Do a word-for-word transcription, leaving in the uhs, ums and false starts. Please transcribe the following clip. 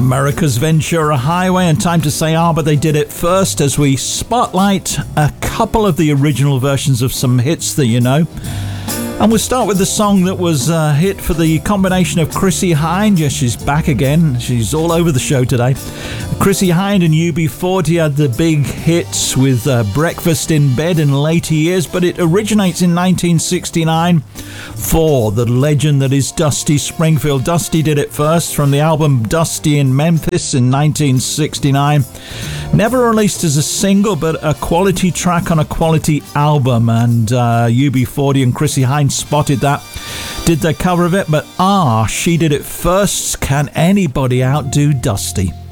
America's Ventura Highway, and time to say ah, but they did it first as we spotlight a couple of the original versions of some hits that you know. And we'll start with the song that was a hit for the combination of Chrissie Hynde. Yes, she's back again. She's all over the show today. Chrissie Hynde and U B forty had the big hits with uh, Breakfast in Bed in later years, but it originates in nineteen sixty-nine for the legend that is Dusty Springfield. Dusty did it first from the album Dusty in Memphis in nineteen sixty-nine. Never released as a single, but a quality track on a quality album, and uh, U B forty and Chrissie Hynde spotted that, did their cover of it, but ah, she did it first. Can anybody outdo Dusty?